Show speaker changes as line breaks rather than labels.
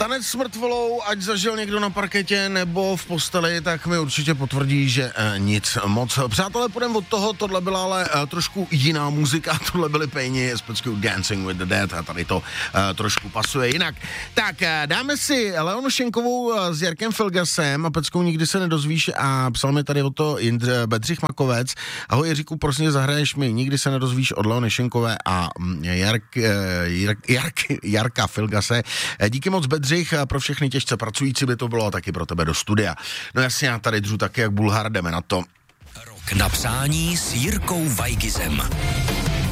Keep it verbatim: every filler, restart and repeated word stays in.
Tanec s mrtvolou, ať zažil někdo na parketě nebo v posteli, tak mi určitě potvrdí, že eh, nic moc. Přátelé, půjdem od toho, tohle byla ale eh, trošku jiná muzika, tohle byly Pejni s peckou Dancing with the Dead a tady to eh, trošku pasuje jinak. Tak eh, dáme si Leonu Schenkovou eh, s Jarkem Filgasem a peckou Nikdy se nedozvíš a psal mi tady o to Jindř, Bedřich Makovec. Ahoj Jiříku, prosím, zahraješ mi Nikdy se nedozvíš od Leony Schenkové a Jark, eh, Jark, Jark, Jarka Filgase. Eh, díky moc Bedřich, pro všechny těžce pracující by to bylo a taky pro tebe do studia. No jasně, já tady dřu taky jak Bulhar, jdeme na to.
Rok na přání s Jirkou Vajgizem.